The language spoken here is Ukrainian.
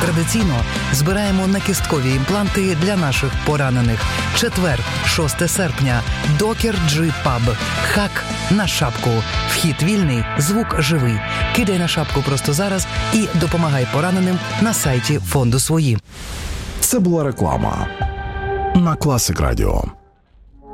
Традиційно збираємо накісткові імпланти для наших поранених. Четвер, 6 серпня. Докер Джи Паб. Хак на шапку. Вхід вільний, звук живий. Кидай на шапку просто зараз і допомагай пораненим на сайті фонду «Свої». Це була реклама на Класик Радіо.